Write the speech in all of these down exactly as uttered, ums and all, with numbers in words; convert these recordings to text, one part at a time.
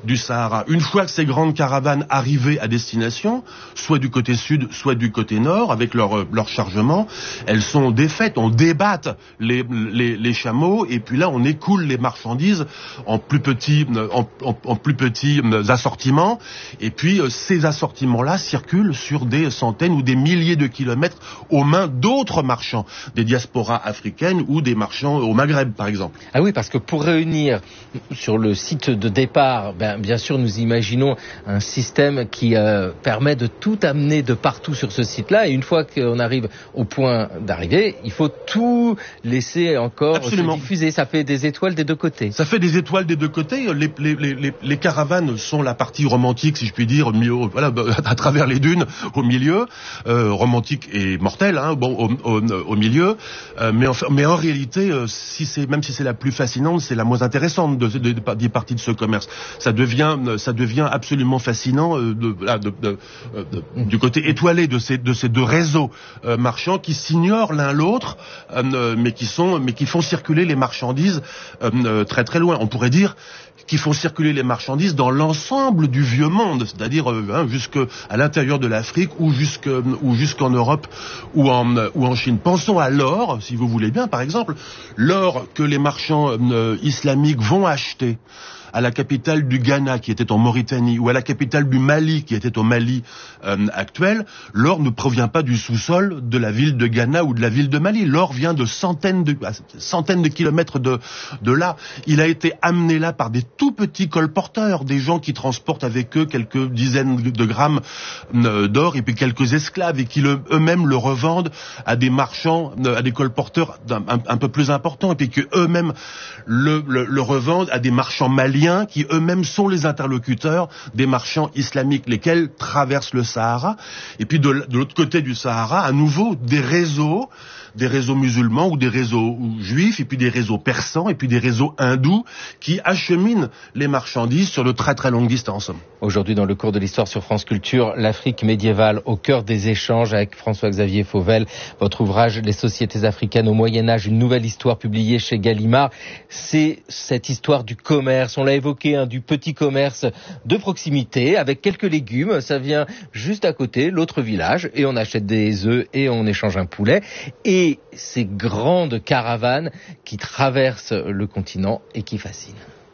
du Sahara. Une fois que ces grandes caravanes arrivaient à destination, soit du côté sud, soit du côté nord, avec leur, leur chargement, elles sont défaites, on débatte les, les, les chameaux, et puis là on écoule les marchandises en plus petits, en, en, en plus petits assortiments, et puis ces assortiments-là circulent sur des centaines ou des milliers de kilomètres aux mains d'autres marchands, des diasporas africaines ou des marchands au Maghreb par exemple. Ah oui, parce que pour réunir sur le site de départ, ben, bien sûr nous imaginons un système qui euh, permet de tout amener de partout sur ce site-là, et une fois qu'on arrive au point d'arrivée, il faut tout laisser encore Absolument. se diffuser. Ça fait des étoiles des deux côtés. Ça fait des étoiles des deux côtés. Les, les, les, les caravanes sont la partie romantique, si je puis dire, au, voilà, à travers les dunes, au milieu, euh, romantique et mortelle, hein, bon, au, au, au milieu. Euh, mais, en, mais en réalité, euh, si c'est, même si c'est la plus fascinante, c'est la moins intéressante de, de, de, des parties de ce commerce. Ça devient, ça devient absolument fascinant euh, de, de, de, de, de, du côté étoilé de ces, de ces deux réseaux euh, marchands qui s'ignorent l'un l'autre, euh, mais qui sont, mais qui font circuler les marchandises euh, très très loin. On pourrait dire qui font circuler les marchandises dans l'ensemble du vieux monde, c'est-à-dire euh, hein, jusqu'à l'intérieur de l'Afrique ou jusque ou jusqu'en Europe ou en ou en Chine. Pensons à l'or, si vous voulez bien, par exemple, l'or que les marchands euh, islamiques vont acheter à la capitale du Ghana, qui était en Mauritanie, ou à la capitale du Mali, qui était au Mali euh, actuel, l'or ne provient pas du sous-sol de la ville de Ghana ou de la ville de Mali. L'or vient de centaines de centaines de kilomètres de de là. Il a été amené là par des tout petits colporteurs, des gens qui transportent avec eux quelques dizaines de grammes euh, d'or et puis quelques esclaves et qui le, eux-mêmes le revendent à des marchands, euh, à des colporteurs un, un, un peu plus importants et puis que eux-mêmes le, le, le revendent à des marchands maliens qui eux-mêmes sont les interlocuteurs des marchands islamiques, lesquels traversent le Sahara. Et puis de, de l'autre côté du Sahara, à nouveau, des réseaux, des réseaux musulmans ou des réseaux juifs, et puis des réseaux persans, et puis des réseaux hindous qui acheminent les marchandises sur de très très longues distances. Aujourd'hui, dans le cours de l'histoire sur France Culture, l'Afrique médiévale au cœur des échanges avec François-Xavier Fauvel. Votre ouvrage, Les sociétés africaines au Moyen-Âge, une nouvelle histoire publiée chez Gallimard. C'est cette histoire du commerce, on l'a évoqué, hein, du petit commerce de proximité avec quelques légumes. Ça vient juste à côté, l'autre village, et on achète des œufs et on échange un poulet. Et ces grandes caravanes qui traversent le continent et qui fascinent.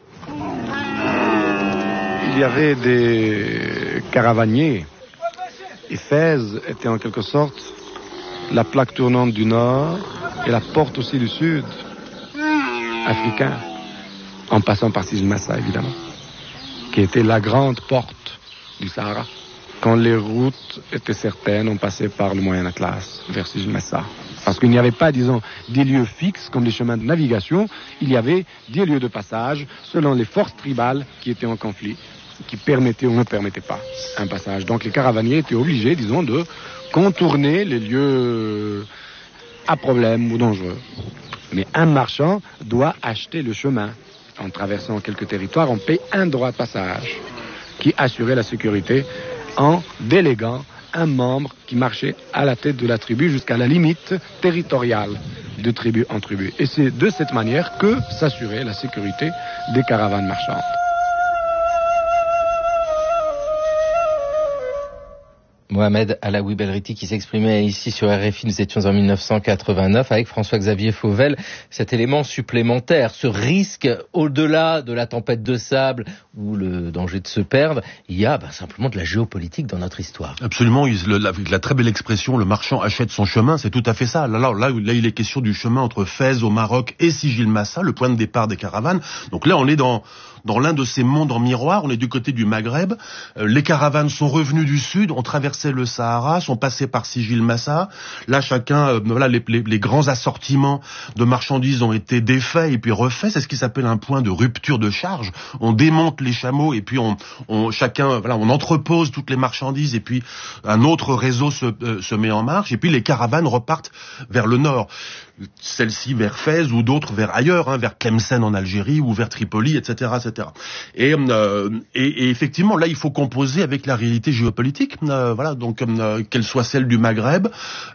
Il y avait des caravaniers. Éphèse était en quelque sorte la plaque tournante du nord et la porte aussi du sud africain, en passant par Sidi Massa évidemment, qui était la grande porte du Sahara. Quand les routes étaient certaines, on passait par le Moyen Atlas vers Sidi Massa. Parce qu'il n'y avait pas, disons, des lieux fixes comme les chemins de navigation, il y avait des lieux de passage selon les forces tribales qui étaient en conflit, qui permettaient ou ne permettaient pas un passage. Donc les caravaniers étaient obligés, disons, de contourner les lieux à problème ou dangereux. Mais un marchand doit acheter le chemin. En traversant quelques territoires, on paye un droit de passage qui assurait la sécurité en déléguant un membre qui marchait à la tête de la tribu jusqu'à la limite territoriale de tribu en tribu. Et c'est de cette manière que s'assurait la sécurité des caravanes marchandes. Mohamed Alaoui Belriti qui s'exprimait ici sur R F I. Nous étions en mille neuf cent quatre-vingt-neuf avec François-Xavier Fauvel. Cet élément supplémentaire, ce risque au-delà de la tempête de sable ou le danger de se perdre, il y a ben, simplement de la géopolitique dans notre histoire. Absolument, il, la, la très belle expression, le marchand achète son chemin, c'est tout à fait ça. Là, là, là, là il est question du chemin entre Fès au Maroc et Sidi Massa, le point de départ des caravanes. Donc là, on est dans... dans l'un de ces mondes en miroir, on est du côté du Maghreb, euh, les caravanes sont revenues du sud, ont traversé le Sahara, sont passées par Sidi Massa, là chacun, euh, voilà, les, les, les grands assortiments de marchandises ont été défaits et puis refaits, c'est ce qui s'appelle un point de rupture de charge, on démonte les chameaux et puis on, on chacun, voilà, on entrepose toutes les marchandises et puis un autre réseau se, euh, se met en marche et puis les caravanes repartent vers le nord. Celles-ci vers Fès ou d'autres vers ailleurs, hein, vers Tlemcen en Algérie ou vers Tripoli, et cetera, et cetera. cetera. Et, euh, et, et effectivement, là, il faut composer avec la réalité géopolitique, euh, voilà, donc euh, qu'elle soit celle du Maghreb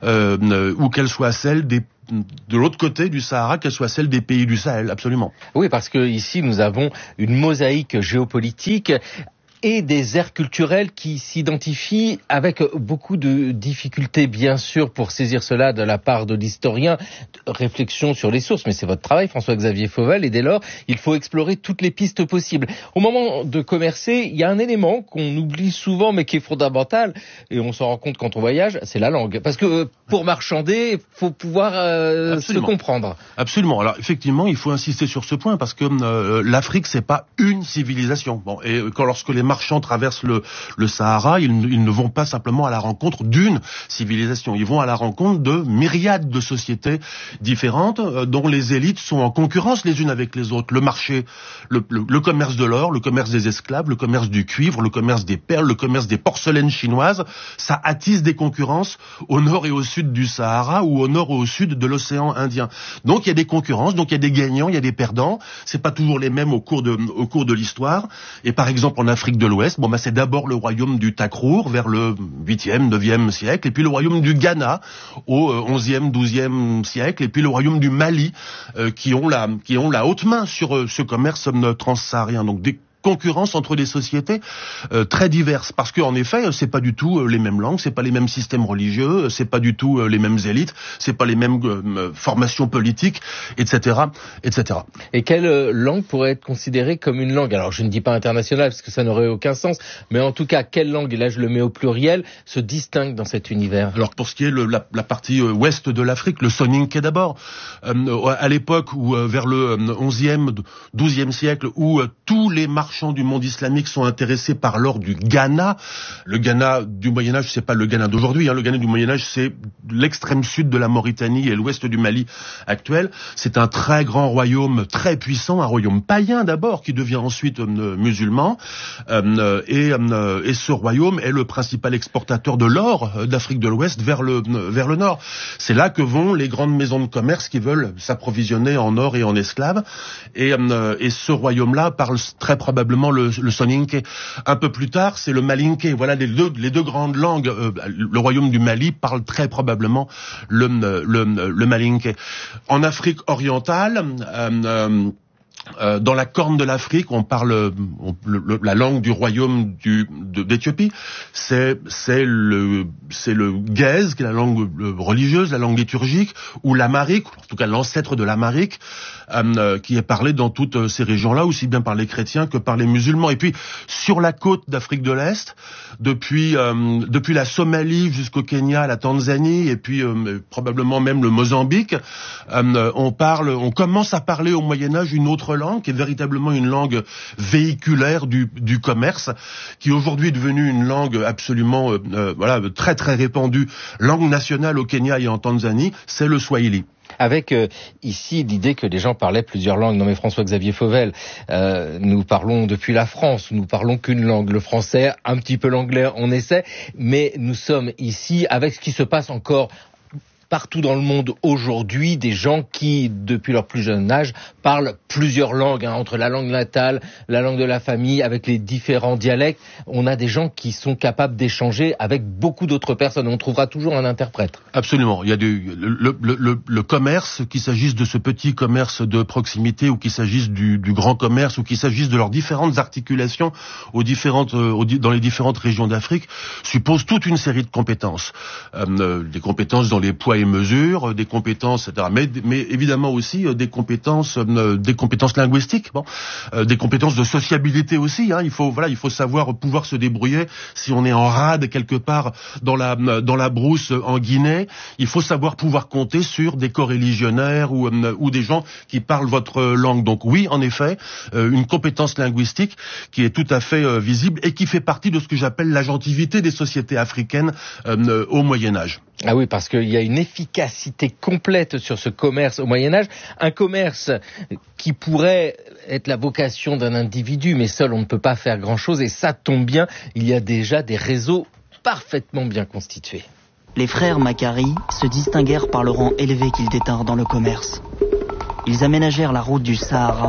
euh, ou qu'elle soit celle des de l'autre côté du Sahara, qu'elle soit celle des pays du Sahel, absolument. Oui, parce que ici nous avons une mosaïque géopolitique et des aires culturelles qui s'identifient avec beaucoup de difficultés, bien sûr, pour saisir cela de la part de l'historien. Réflexion sur les sources, mais c'est votre travail, François-Xavier Fauvel, et dès lors, il faut explorer toutes les pistes possibles. Au moment de commercer, il y a un élément qu'on oublie souvent, mais qui est fondamental, et on s'en rend compte quand on voyage, c'est la langue. Parce que pour marchander, il faut pouvoir euh, se comprendre. Absolument. Alors, effectivement, il faut insister sur ce point, parce que euh, l'Afrique, c'est pas une civilisation. Bon, et quand lorsque les marchands traversent le, le Sahara, ils, ils ne vont pas simplement à la rencontre d'une civilisation, ils vont à la rencontre de myriades de sociétés différentes euh, dont les élites sont en concurrence les unes avec les autres. Le marché, le, le, le commerce de l'or, le commerce des esclaves, le commerce du cuivre, le commerce des perles, le commerce des porcelaines chinoises, ça attise des concurrences au nord et au sud du Sahara ou au nord et au sud de l'océan Indien. Donc il y a des concurrences, donc il y a des gagnants, il y a des perdants, c'est pas toujours les mêmes au cours de, au cours de l'histoire. Et par exemple en Afrique de l'Ouest, bon, bah, c'est d'abord le royaume du Takrour vers le huitième, neuvième siècle, et puis le royaume du Ghana au onzième, douzième siècle, et puis le royaume du Mali euh, qui ont la qui ont la haute main sur euh, ce commerce euh, transsaharien. Donc des concurrence entre des sociétés euh, très diverses, parce que en effet c'est pas du tout euh, les mêmes langues, c'est pas les mêmes systèmes religieux, c'est pas du tout euh, les mêmes élites, c'est pas les mêmes euh, formations politiques, etc., etc. Et quelle euh, langue pourrait être considérée comme une langue, alors je ne dis pas internationale parce que ça n'aurait aucun sens, mais en tout cas quelle langue, et là je le mets au pluriel, se distingue dans cet univers? Alors pour ce qui est le, la, la partie euh, ouest de l'Afrique, le soninké d'abord, euh, à l'époque où euh, vers le onzième, douzième siècle, où euh, tous les marchands du monde islamique sont intéressés par l'or du Ghana. Le Ghana du Moyen-Âge, c'est pas le Ghana d'aujourd'hui, hein. Le Ghana du Moyen-Âge, c'est l'extrême sud de la Mauritanie et l'ouest du Mali actuel. C'est un très grand royaume, très puissant, un royaume païen d'abord, qui devient ensuite euh, musulman. Euh, et, euh, et ce royaume est le principal exportateur de l'or euh, d'Afrique de l'Ouest vers le, euh, vers le nord. C'est là que vont les grandes maisons de commerce qui veulent s'approvisionner en or et en esclaves. Et, euh, et ce royaume-là parle très probablement le, le soninké. Un peu plus tard, c'est le malinké. Voilà les deux, les deux grandes langues. Euh, le royaume du Mali parle très probablement le, le, le malinké. En Afrique orientale, euh, euh, Euh, dans la corne de l'Afrique, on parle on, le, la langue du royaume du, de, d'Éthiopie. C'est c'est le c'est le Gèze, qui est la langue religieuse, la langue liturgique, ou l'amharique, en tout cas l'ancêtre de l'amharique, euh, qui est parlé dans toutes ces régions-là, aussi bien par les chrétiens que par les musulmans. Et puis sur la côte d'Afrique de l'Est, depuis euh, depuis la Somalie jusqu'au Kenya, la Tanzanie, et puis euh, probablement même le Mozambique, euh, on parle, on commence à parler au Moyen Âge une autre langue, qui est véritablement une langue véhiculaire du, du commerce, qui aujourd'hui est devenue une langue absolument euh, voilà très très répandue, langue nationale au Kenya et en Tanzanie, c'est le Swahili. Avec euh, ici l'idée que les gens parlaient plusieurs langues. Non mais François-Xavier Fauvel, euh, nous parlons depuis la France, nous parlons qu'une langue, le français, un petit peu l'anglais, on essaie, mais nous sommes ici avec ce qui se passe encore partout dans le monde aujourd'hui, des gens qui, depuis leur plus jeune âge, parlent plusieurs langues, hein, entre la langue natale, la langue de la famille, avec les différents dialectes. On a des gens qui sont capables d'échanger avec beaucoup d'autres personnes. On trouvera toujours un interprète. Absolument. Il y a du, le, le, le, le commerce, qu'il s'agisse de ce petit commerce de proximité ou qu'il s'agisse du, du grand commerce ou qu'il s'agisse de leurs différentes articulations aux différentes, aux, dans les différentes régions d'Afrique, suppose toute une série de compétences. Euh, des compétences dans les poids et mesures, des compétences, et cetera. Mais, mais évidemment aussi euh, des compétences, euh, des compétences linguistiques, bon, euh, des compétences de sociabilité aussi. Hein. Il faut, voilà, il faut savoir pouvoir se débrouiller si on est en rade quelque part dans la dans la brousse en Guinée. Il faut savoir pouvoir compter sur des coreligionnaires ou euh, ou des gens qui parlent votre langue. Donc oui, en effet, euh, une compétence linguistique qui est tout à fait euh, visible et qui fait partie de ce que j'appelle l'agentivité des sociétés africaines euh, au Moyen Âge. Ah oui, parce qu'il y a une efficacité complète sur ce commerce au Moyen-Âge. Un commerce qui pourrait être la vocation d'un individu, mais seul on ne peut pas faire grand-chose. Et ça tombe bien, il y a déjà des réseaux parfaitement bien constitués. Les frères Macquarie se distinguèrent par le rang élevé qu'ils détinrent dans le commerce. Ils aménagèrent la route du Sahara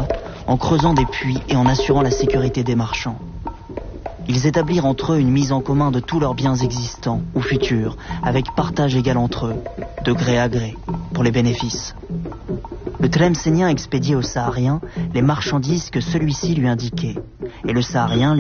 en creusant des puits et en assurant la sécurité des marchands. Ils établirent entre eux une mise en commun de tous leurs biens existants ou futurs, avec partage égal entre eux, de gré à gré, pour les bénéfices. Le Tlemcenien expédiait au Saharien les marchandises que celui-ci lui indiquait, et le Saharien lui